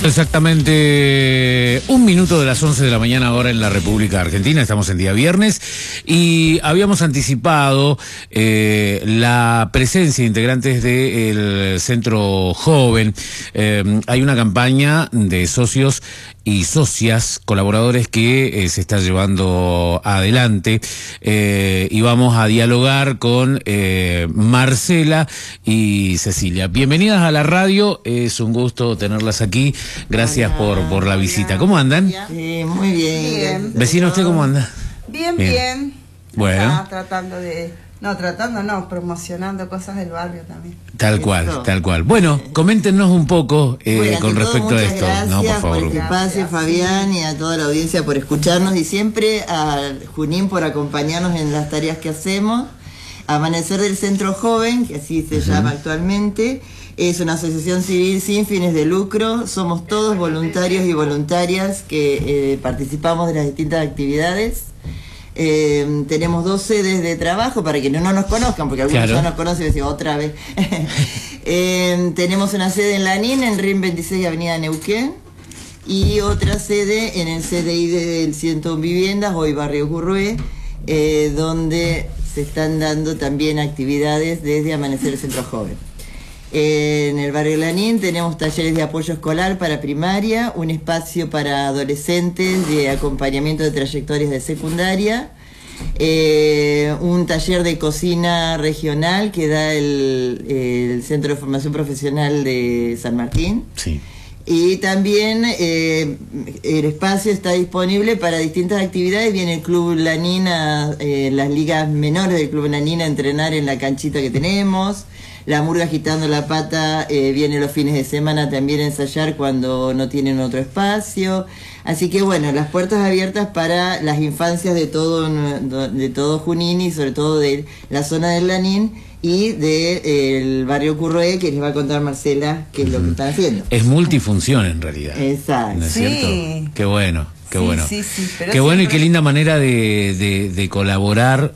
Exactamente 1 minuto de las 11 de la mañana ahora en la República Argentina. Estamos en día viernes y habíamos anticipado la presencia de integrantes del Centro Joven. Hay una campaña de socios y socias, colaboradores que se está llevando adelante y vamos a dialogar con Marcela y Cecilia. Bienvenidas a la radio, es un gusto tenerlas aquí. Gracias por la visita. ¿Cómo andan? Sí, muy bien. Vecino, ¿usted cómo anda? Bien. Bueno. Promocionando cosas del barrio también. Tal cual. Bueno, coméntenos un poco con respecto a esto. Gracias, no, por favor. por el espacio, Fabián, y a toda la audiencia por escucharnos, y siempre a Junín por acompañarnos en las tareas que hacemos. Amanecer del Centro Joven, que así se llama actualmente, es una asociación civil sin fines de lucro. Somos todos voluntarios y voluntarias que participamos de las distintas actividades. Tenemos 2 sedes de trabajo para quienes no nos conozcan, porque algunos ya nos conocen y decimos otra vez. Tenemos una sede en Lanín, en RIM 26 Avenida Neuquén, y otra sede en el CDI del 101 Viviendas, hoy Barrio Currué, donde se están dando también actividades desde Amanecer el Centro Joven. En el barrio Lanín tenemos talleres de apoyo escolar para primaria, un espacio para adolescentes de acompañamiento de trayectorias de secundaria, un taller de cocina regional que da el Centro de Formación Profesional de San Martín. Sí. Y también el espacio está disponible para distintas actividades. Viene el Club Lanín, las ligas menores del Club Lanín a entrenar en la canchita que tenemos. La Murga Agitando la Pata viene los fines de semana también a ensayar cuando no tienen otro espacio. Así que bueno, las puertas abiertas para las infancias de todo Junín, y sobre todo de la zona del Lanín y del barrio Currué, que les va a contar Marcela qué es lo que están haciendo. Es multifunción en realidad. Exacto. ¿No es cierto? Qué bueno. Qué bueno. Sí, qué bueno y qué linda manera de colaborar,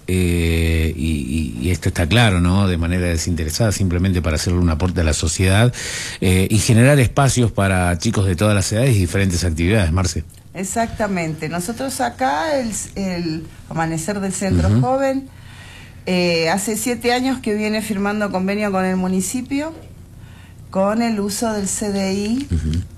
y esto está claro, ¿no? De manera desinteresada, simplemente para hacerle un aporte a la sociedad y generar espacios para chicos de todas las edades y diferentes actividades, Marce. Exactamente. Nosotros acá, el Amanecer del Centro Joven, hace 7 años que viene firmando convenio con el municipio con el uso del CDI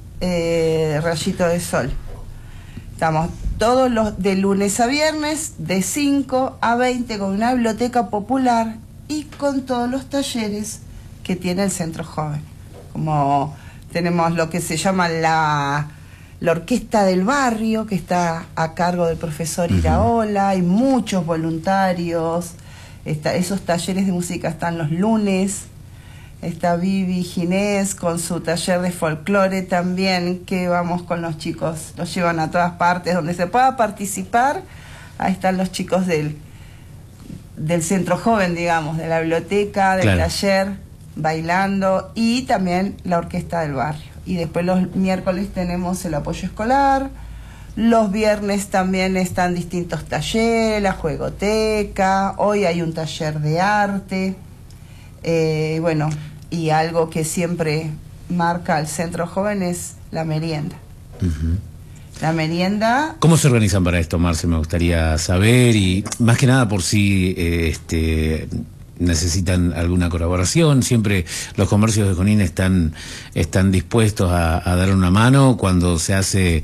Rayito de Sol. Estamos todos los de lunes a viernes de 5 a 20 con una biblioteca popular y con todos los talleres que tiene el Centro Joven. Como tenemos lo que se llama la orquesta del barrio, que está a cargo del profesor Iraola, hay muchos voluntarios. Esos talleres de música están los lunes. Está Vivi Ginés con su taller de folclore también, que vamos con los chicos, los llevan a todas partes donde se pueda participar. Ahí están los chicos del Centro Joven, digamos, de la biblioteca, del taller, bailando, y también la orquesta del barrio. Y después los miércoles tenemos el apoyo escolar, los viernes también están distintos talleres, la juegoteca, hoy hay un taller de arte. Bueno, y algo que siempre marca al Centro Joven es la merienda. La merienda... ¿Cómo se organizan para esto, Marce? Me gustaría saber, y más que nada por si necesitan alguna colaboración. Siempre los comercios de Junín están dispuestos a dar una mano cuando se hace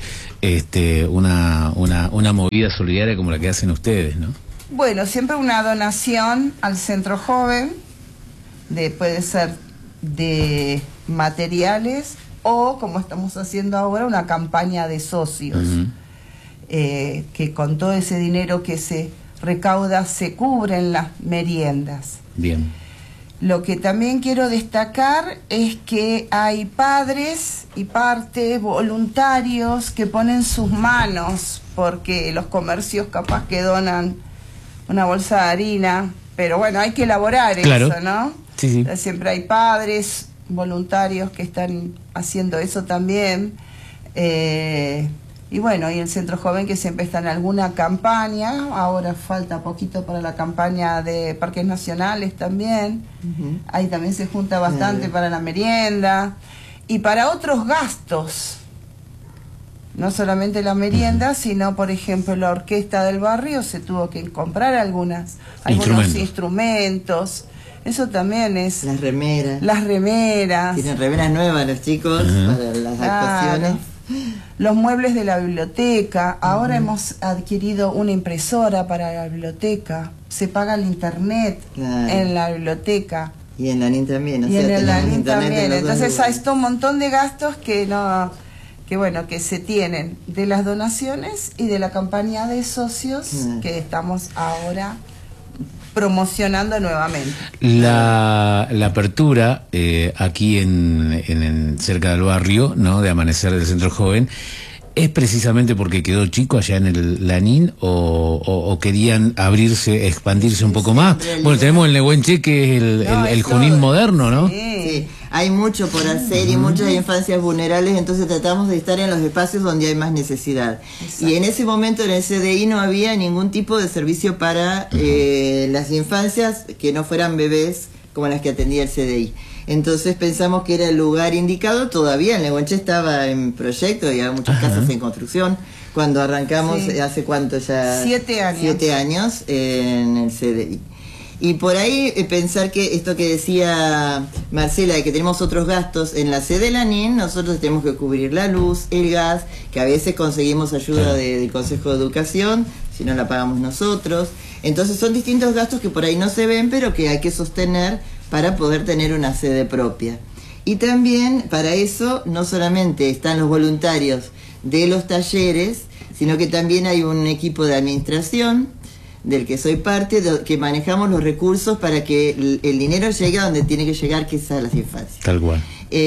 una movida solidaria como la que hacen ustedes, ¿no? Bueno, siempre una donación al Centro Joven, puede ser de materiales o, como estamos haciendo ahora, una campaña de socios, que con todo ese dinero que se recauda se cubren las meriendas. Bien. Lo que también quiero destacar es que hay padres y partes voluntarios que ponen sus manos, porque los comercios capaz que donan una bolsa de harina, pero bueno, hay que elaborar eso, ¿no? Sí. Siempre hay padres voluntarios que están haciendo eso también. Y bueno, y el Centro Joven que siempre está en alguna campaña. Ahora falta poquito para la campaña de parques nacionales también. Ahí también se junta bastante para la merienda. Y para otros gastos No solamente la merienda, sino, por ejemplo, la orquesta del barrio se tuvo que comprar algunos instrumentos. Eso también es... Las remeras. Las remeras. Tienen remeras nuevas los chicos para las actuaciones. Los muebles de la biblioteca. Ahora hemos adquirido una impresora para la biblioteca. Se paga el internet en la biblioteca. Y en la NIN también. Y en el NIN también. Entonces hay un montón de gastos que que se tienen de las donaciones y de la campaña de socios que estamos ahora promocionando nuevamente. La apertura aquí cerca del barrio, ¿no?, de Amanecer del Centro Joven, ¿es precisamente porque quedó chico allá en el Lanín o querían expandirse un poco más? Bueno, tenemos el Nehuenche, que es el Junín moderno, ¿no? Sí, hay mucho por hacer y muchas infancias vulnerables, entonces tratamos de estar en los espacios donde hay más necesidad. Exacto. Y en ese momento en el CDI no había ningún tipo de servicio para las infancias que no fueran bebés como las que atendía el CDI. Entonces pensamos que era el lugar indicado. Todavía el Nehuenche estaba en proyecto y había muchas casas en construcción. Cuando arrancamos, ¿hace cuánto ya? 7 años. 7 años en el CDI. Y por ahí pensar que esto que decía Marcela, de que tenemos otros gastos en la sede de la NIN, nosotros tenemos que cubrir la luz, el gas, que a veces conseguimos ayuda del Consejo de Educación, si no la pagamos nosotros. Entonces son distintos gastos que por ahí no se ven, pero que hay que sostener para poder tener una sede propia. Y también para eso no solamente están los voluntarios de los talleres, sino que también hay un equipo de administración del que soy parte, que manejamos los recursos para que el dinero llegue a donde tiene que llegar, que es a las infancias. Tal cual.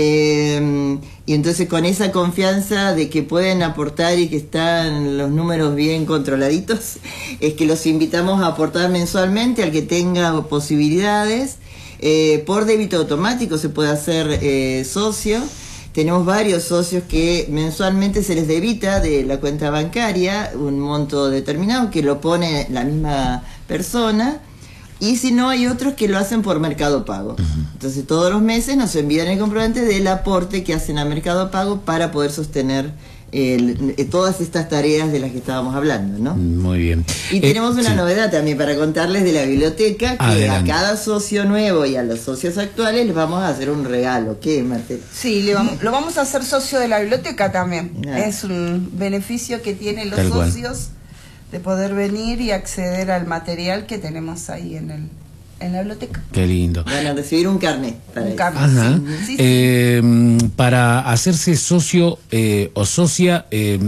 Y entonces con esa confianza de que pueden aportar y que están los números bien controladitos, es que los invitamos a aportar mensualmente al que tenga posibilidades. Por débito automático se puede hacer socio. Tenemos varios socios que mensualmente se les debita de la cuenta bancaria un monto determinado que lo pone la misma persona, y si no hay otros que lo hacen por Mercado Pago. Entonces todos los meses nos envían el comprobante del aporte que hacen a Mercado Pago para poder sostener todas estas tareas de las que estábamos hablando, ¿no? Muy bien. Y tenemos una novedad también para contarles de la biblioteca, que adelante, a cada socio nuevo y a los socios actuales les vamos a hacer un regalo. ¿Qué, Marcela? Sí, lo vamos a hacer socio de la biblioteca también. Es un beneficio que tienen los socios de poder venir y acceder al material que tenemos ahí en la biblioteca. Qué lindo. Van a recibir un carnet. Ajá. Sí. Para hacerse socio o socia,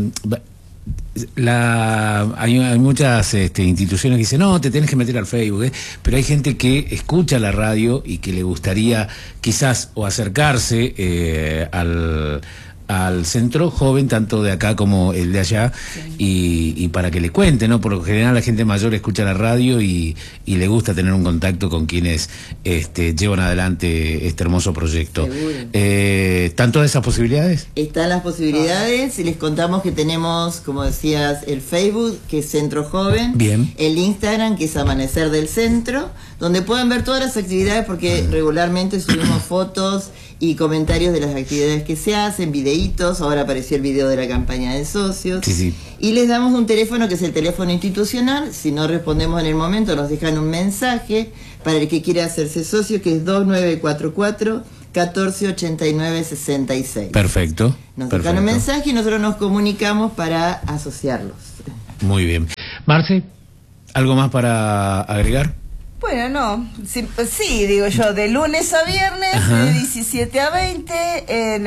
hay muchas instituciones que dicen, no, te tenés que meter al Facebook, pero hay gente que escucha la radio y que le gustaría quizás o acercarse al centro joven, tanto de acá como el de allá, y para que le cuente, ¿no? Por lo general la gente mayor escucha la radio y le gusta tener un contacto con quienes llevan adelante este hermoso proyecto. ¿Están todas esas posibilidades? Están las posibilidades, y les contamos que tenemos, como decías, el Facebook, que es Centro Joven. Bien. El Instagram, que es Amanecer del Centro, donde pueden ver todas las actividades, porque regularmente subimos fotos y comentarios de las actividades que se hacen, videitos. Ahora apareció el video de la campaña de socios. Sí. Y les damos un teléfono que es el teléfono institucional. Si no respondemos en el momento, nos dejan un mensaje para el que quiera hacerse socio, que es 2944 1489 66. Perfecto. Nos dejan un mensaje y nosotros nos comunicamos para asociarlos. Muy bien. Marce, ¿algo más para agregar? Bueno, no, sí, digo yo, de lunes a viernes, de 17 a 20, en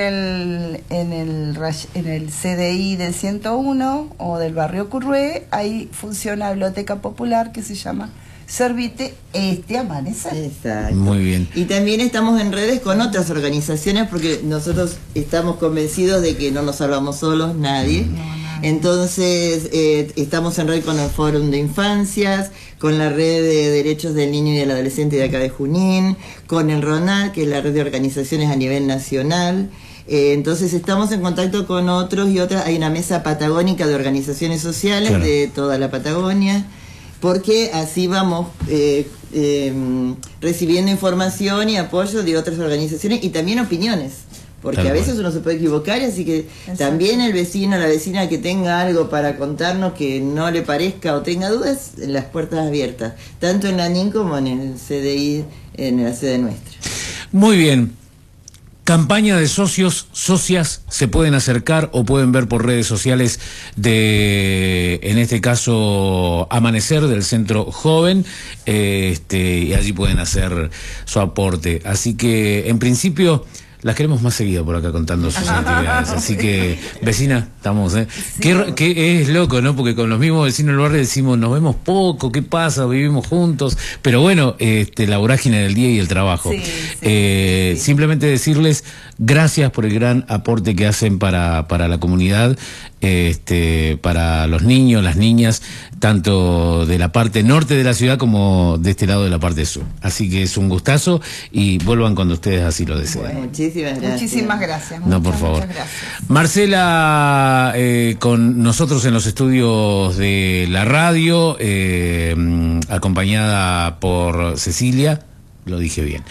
el CDI del 101 o del barrio Currué, ahí funciona la biblioteca popular que se llama Servite Amanecer. Exacto. Muy bien. Y también estamos en redes con otras organizaciones, porque nosotros estamos convencidos de que no nos salvamos solos, nadie. Entonces estamos en red con el Fórum de Infancias, con la Red de Derechos del Niño y del Adolescente de acá de Junín, con el RONAD, que es la red de organizaciones a nivel nacional. Entonces estamos en contacto con otros y otras. Hay una mesa patagónica de organizaciones sociales de toda la Patagonia, porque así vamos recibiendo información y apoyo de otras organizaciones y también opiniones, porque Tal a veces cual. uno se puede equivocar, así que Exacto. también el vecino, la vecina que tenga algo para contarnos que no le parezca o tenga dudas, las puertas abiertas, tanto en la ANIN como en el CDI, en la sede nuestra. Muy bien. Campaña de socios, socias, se pueden acercar o pueden ver por redes sociales de, en este caso, Amanecer del Centro Joven, y allí pueden hacer su aporte. Así que, en principio, las queremos más seguido por acá contando sus actividades. Así que, vecina, estamos, ¿eh? Que es loco, ¿no? Porque con los mismos vecinos del barrio decimos, nos vemos poco, ¿qué pasa? Vivimos juntos. Pero bueno, la vorágine del día y el trabajo. Sí, sí. Simplemente decirles gracias por el gran aporte que hacen para la comunidad, para los niños, las niñas, tanto de la parte norte de la ciudad como de este lado de la parte sur. Así que es un gustazo y vuelvan cuando ustedes así lo deseen. Bueno, muchísimas gracias. Muchísimas gracias. No, por favor. Muchas gracias. Marcela, con nosotros en los estudios de la radio, acompañada por Cecilia. Lo dije bien.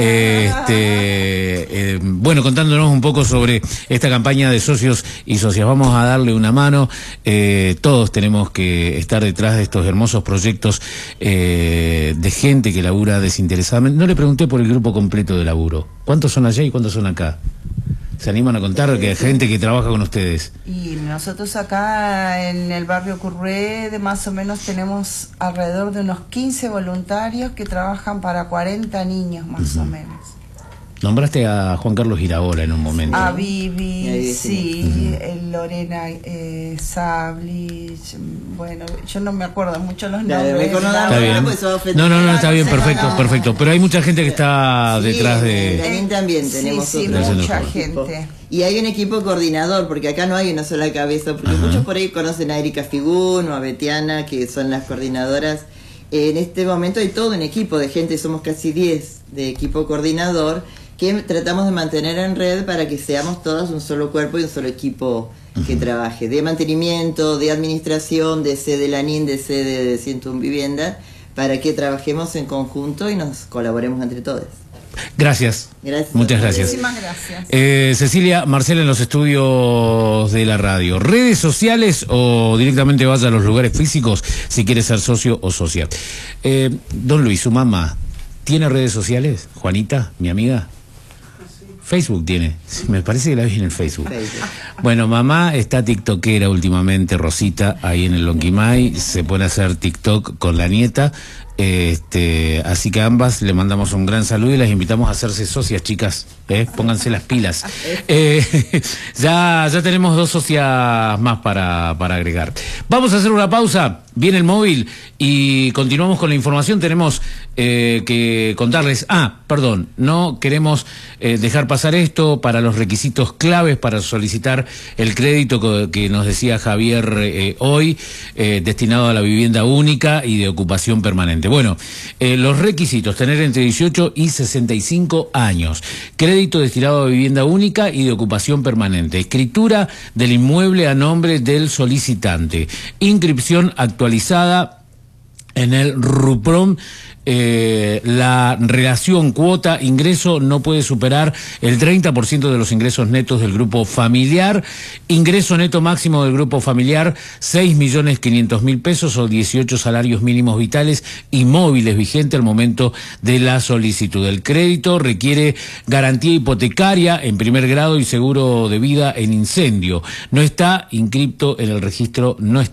Bueno, contándonos un poco sobre esta campaña de socios y socias. Vamos a darle una mano. Todos tenemos que estar detrás de estos hermosos proyectos de gente que labura desinteresadamente. No le pregunté por el grupo completo de laburo. ¿Cuántos son allá y cuántos son acá? ¿Se animan a contar que hay gente que trabaja con ustedes? Y nosotros acá en el barrio Currué de más o menos tenemos alrededor de unos 15 voluntarios que trabajan para 40 niños más o menos. Nombraste a Juan Carlos Iraola en un momento. A Y Vivi, ahí sí, Lorena Sablich, bueno, yo no me acuerdo mucho los Claro, nombres. mejor no dar Está bien. pues, ofender. No, está bien, No, perfecto, no. perfecto. Pero hay mucha gente que está Sí, detrás de... También, también Sí, tenemos sí, otro mucha equipo. gente. Y hay un equipo coordinador, porque acá no hay una sola cabeza, porque muchos por ahí conocen a Erika Figún o a Betiana, que son las coordinadoras. En este momento hay todo un equipo de gente, somos casi 10 de equipo coordinador, que tratamos de mantener en red para que seamos todos un solo cuerpo y un solo equipo que trabaje, de mantenimiento, de administración, de sede de la ANIN, de sede de 101 Viviendas, para que trabajemos en conjunto y nos colaboremos entre todos. Gracias. Gracias. Muchas gracias. Muchísimas gracias. Cecilia, Marcela en los estudios de la radio. ¿Redes sociales o directamente vaya a los lugares físicos si quiere ser socio o socia? Don Luis, su mamá, ¿tiene redes sociales? Juanita, mi amiga. Facebook tiene, sí, me parece que la vi en el Facebook. Bueno, mamá está tiktokera últimamente, Rosita, ahí en el Lonquimay, se pone a hacer TikTok con la nieta, así que a ambas le mandamos un gran saludo y las invitamos a hacerse socias, chicas, pónganse las pilas. Ya tenemos 2 socias más para agregar. Vamos a hacer una pausa, viene el móvil y continuamos con la información. Tenemos que contarles, perdón, no queremos dejar pasar esto para los requisitos claves para solicitar el crédito que nos decía Javier hoy, destinado a la vivienda única y de ocupación permanente. Bueno, los requisitos: tener entre 18 y 65 años, crédito destinado a vivienda única y de ocupación permanente, escritura del inmueble a nombre del solicitante, inscripción actualizada en el RUPROM. La relación cuota-ingreso no puede superar el 30% de los ingresos netos del grupo familiar. Ingreso neto máximo del grupo familiar, 6.500.000 pesos o 18 salarios mínimos vitales y móviles vigente al momento de la solicitud. El crédito requiere garantía hipotecaria en primer grado y seguro de vida en incendio. No estar inscripto en el registro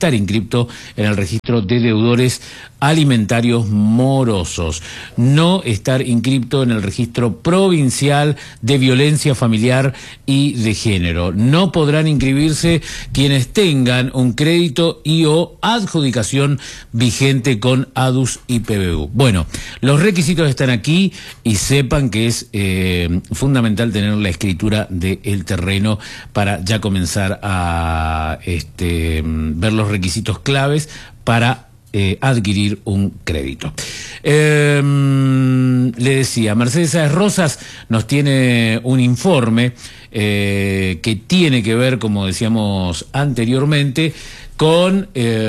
de deudores alimentarios morosos, no estar inscripto en el registro provincial de violencia familiar y de género. No podrán inscribirse quienes tengan un crédito y o adjudicación vigente con ADUS y PBU. Bueno, los requisitos están aquí y sepan que es fundamental tener la escritura del terreno para ya comenzar a ver los requisitos claves para adquirir un crédito. Le decía, Mercedes Sáez Rosas nos tiene un informe que tiene que ver, como decíamos anteriormente, con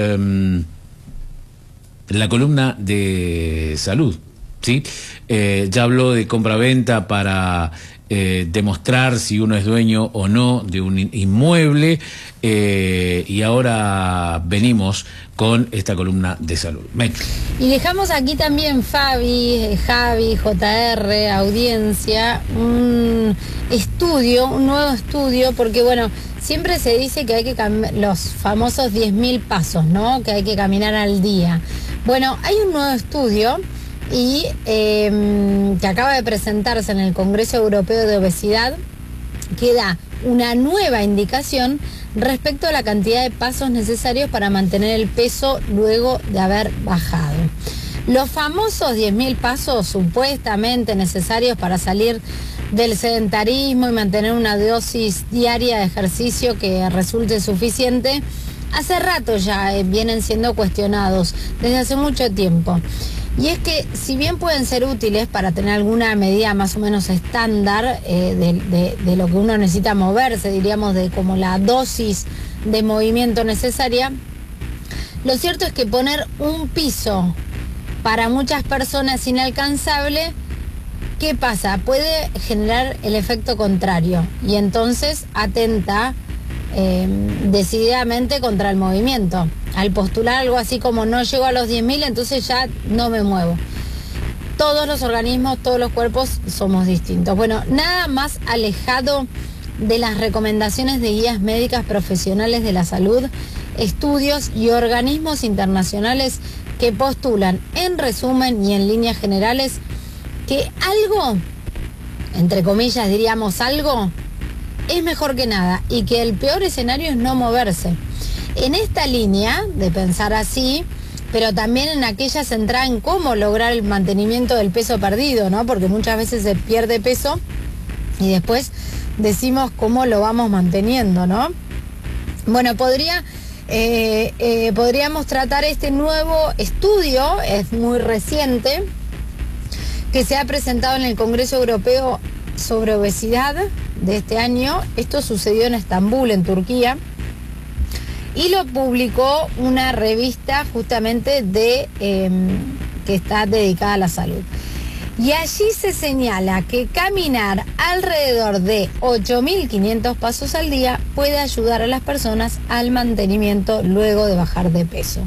la columna de salud, ¿sí? Ya habló de compraventa para demostrar si uno es dueño o no de un inmueble, y ahora venimos con esta columna de salud. Y dejamos aquí también Javi, JR, audiencia, un nuevo estudio, porque bueno, siempre se dice que hay que los famosos 10.000 pasos, ¿no? Que hay que caminar al día. Bueno, hay un nuevo estudio y que acaba de presentarse en el Congreso Europeo de Obesidad, que da una nueva indicación respecto a la cantidad de pasos necesarios para mantener el peso luego de haber bajado. Los famosos 10.000 pasos supuestamente necesarios para salir del sedentarismo y mantener una dosis diaria de ejercicio que resulte suficiente, hace rato ya vienen siendo cuestionados, desde hace mucho tiempo. Y es que, si bien pueden ser útiles para tener alguna medida más o menos estándar de lo que uno necesita moverse, diríamos, de como la dosis de movimiento necesaria, lo cierto es que poner un piso para muchas personas inalcanzable, ¿qué pasa? Puede generar el efecto contrario y entonces atenta decididamente contra el movimiento. Al postular algo así como no llego a los 10.000, entonces ya no me muevo. Todos los organismos, todos los cuerpos somos distintos. Bueno, nada más alejado de las recomendaciones de guías médicas profesionales de la salud, estudios y organismos internacionales que postulan, en resumen y en líneas generales, que algo, entre comillas diríamos algo, es mejor que nada y que el peor escenario es no moverse. En esta línea de pensar así, pero también en aquella centrada en cómo lograr el mantenimiento del peso perdido, ¿no? Porque muchas veces se pierde peso y después decimos cómo lo vamos manteniendo, ¿no? Bueno, podríamos tratar este nuevo estudio, es muy reciente, que se ha presentado en el Congreso Europeo sobre Obesidad de este año. Esto sucedió en Estambul, en Turquía, y lo publicó una revista justamente que está dedicada a la salud. Y allí se señala que caminar alrededor de 8.500 pasos al día puede ayudar a las personas al mantenimiento luego de bajar de peso.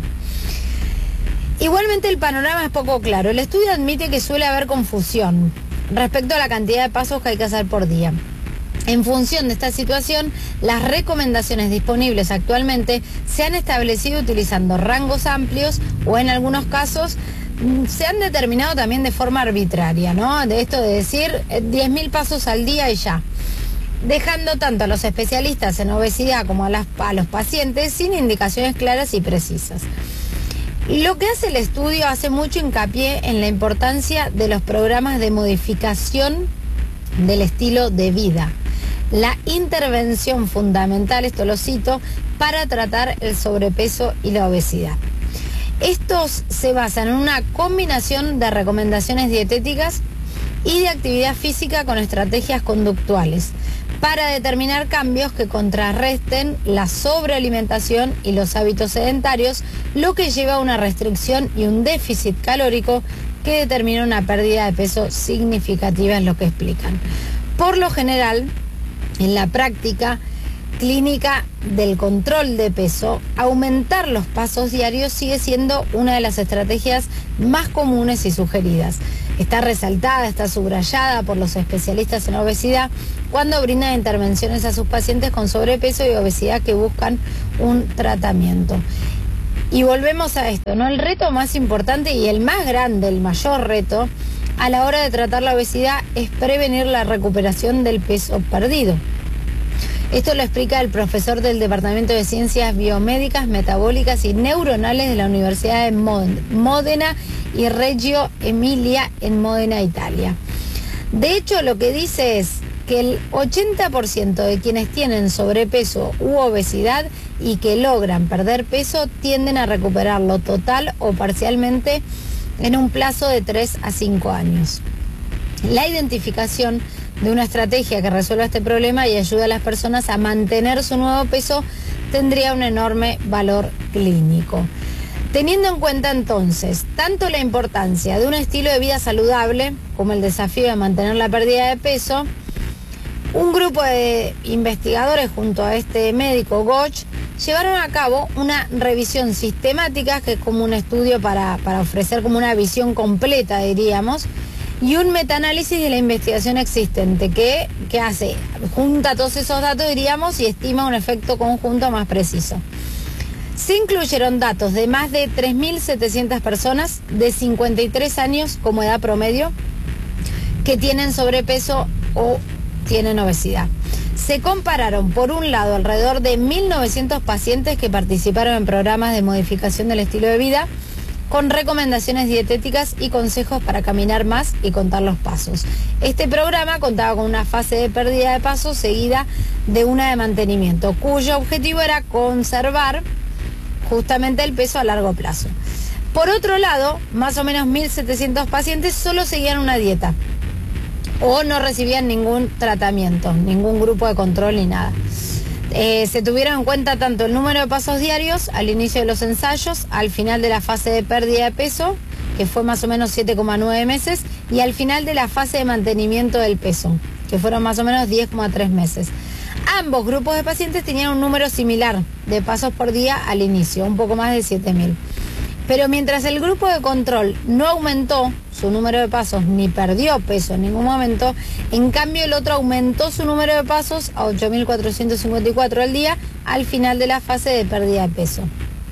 Igualmente el panorama es poco claro. El estudio admite que suele haber confusión respecto a la cantidad de pasos que hay que hacer por día. En función de esta situación, las recomendaciones disponibles actualmente se han establecido utilizando rangos amplios o en algunos casos se han determinado también de forma arbitraria, ¿no? De esto de decir 10.000 pasos al día y ya, dejando tanto a los especialistas en obesidad como a los pacientes sin indicaciones claras y precisas. Lo que hace el estudio hace mucho hincapié en la importancia de los programas de modificación del estilo de vida. La intervención fundamental, esto lo cito, para tratar el sobrepeso y la obesidad. Estos se basan en una combinación de recomendaciones dietéticas y de actividad física con estrategias conductuales para determinar cambios que contrarresten la sobrealimentación y los hábitos sedentarios, lo que lleva a una restricción y un déficit calórico que determina una pérdida de peso significativa, es lo que explican. Por lo general, en la práctica clínica del control de peso, aumentar los pasos diarios sigue siendo una de las estrategias más comunes y sugeridas. Está resaltada, está subrayada por los especialistas en obesidad cuando brindan intervenciones a sus pacientes con sobrepeso y obesidad que buscan un tratamiento. Y volvemos a esto, ¿no? El reto más importante y el más grande, el mayor reto a la hora de tratar la obesidad es prevenir la recuperación del peso perdido. Esto lo explica el profesor del Departamento de Ciencias Biomédicas, Metabólicas y Neuronales de la Universidad de Módena y Reggio Emilia en Módena, Italia. De hecho, lo que dice es que el 80% de quienes tienen sobrepeso u obesidad y que logran perder peso tienden a recuperarlo total o parcialmente en un plazo de 3 a 5 años. La identificación de una estrategia que resuelva este problema y ayude a las personas a mantener su nuevo peso tendría un enorme valor clínico. Teniendo en cuenta entonces tanto la importancia de un estilo de vida saludable como el desafío de mantener la pérdida de peso, Un grupo de investigadores junto a este médico Goch llevaron a cabo una revisión sistemática, que es como un estudio para ofrecer como una visión completa, diríamos, y un metaanálisis de la investigación existente que hace, junta todos esos datos, diríamos, y estima un efecto conjunto más preciso. Se incluyeron datos de más de 3.700 personas de 53 años como edad promedio que tienen sobrepeso o tienen obesidad. Se compararon, por un lado, alrededor de 1.900 pacientes que participaron en programas de modificación del estilo de vida con recomendaciones dietéticas y consejos para caminar más y contar los pasos. Este programa contaba con una fase de pérdida de paso seguida de una de mantenimiento, cuyo objetivo era conservar justamente el peso a largo plazo. Por otro lado, más o menos 1.700 pacientes solo seguían una dieta o no recibían ningún tratamiento, ningún grupo de control ni nada. Se tuvieron en cuenta tanto el número de pasos diarios al inicio de los ensayos, al final de la fase de pérdida de peso, que fue más o menos 7,9 meses, y al final de la fase de mantenimiento del peso, que fueron más o menos 10,3 meses. Ambos grupos de pacientes tenían un número similar de pasos por día al inicio, un poco más de 7.000. Pero mientras el grupo de control no aumentó su número de pasos ni perdió peso en ningún momento, en cambio el otro aumentó su número de pasos a 8.454 al día al final de la fase de pérdida de peso.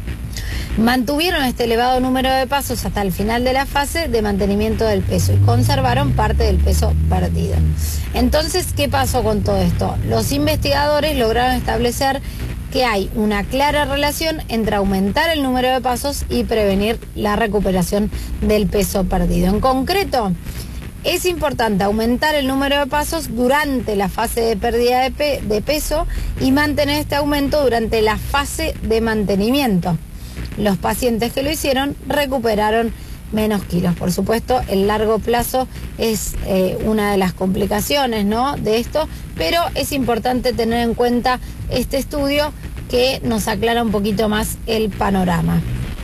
Mantuvieron este elevado número de pasos hasta el final de la fase de mantenimiento del peso y conservaron parte del peso perdido. Entonces, ¿qué pasó con todo esto? Los investigadores lograron establecer que hay una clara relación entre aumentar el número de pasos y prevenir la recuperación del peso perdido. En concreto, es importante aumentar el número de pasos durante la fase de pérdida de peso y mantener este aumento durante la fase de mantenimiento. Los pacientes que lo hicieron recuperaron menos kilos. Por supuesto, el largo plazo es una de las complicaciones, ¿no?, de esto, pero es importante tener en cuenta este estudio que nos aclara un poquito más el panorama.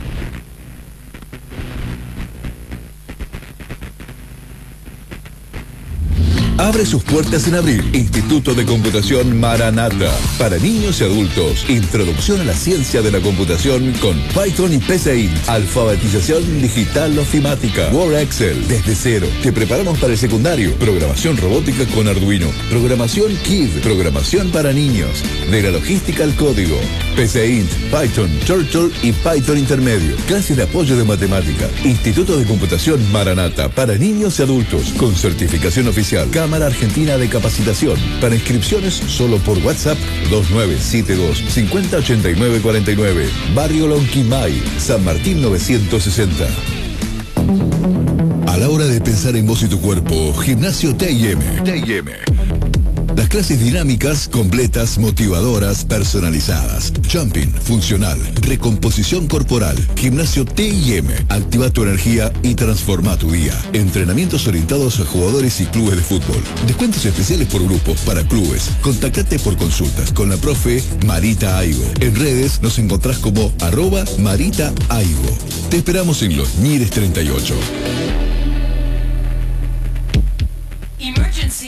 Abre sus puertas en abril. Instituto de Computación Maranata. Para niños y adultos. Introducción a la ciencia de la computación con Python y PCInt. Alfabetización digital ofimática. Word Excel desde cero. Te preparamos para el secundario. Programación robótica con Arduino. Programación KID. Programación para niños. De la logística al código. PCInt, Python, Turtle y Python intermedio. Clases de apoyo de matemática. Instituto de Computación Maranata. Para niños y adultos. Con certificación oficial. Cámara Argentina de Capacitación. Para inscripciones solo por WhatsApp 2972-508949. Barrio Lonquimay, San Martín 960. A la hora de pensar en vos y tu cuerpo, Gimnasio TIM. Las clases dinámicas, completas, motivadoras, personalizadas. Jumping, funcional, recomposición corporal. Gimnasio TIM. Activa tu energía y transforma tu día. Entrenamientos orientados a jugadores y clubes de fútbol. Descuentos especiales por grupos, para clubes. Contactate por consultas con la profe Marita Aigo. En redes nos encontrás como @Marita Aigo. Te esperamos en Los Mires 38.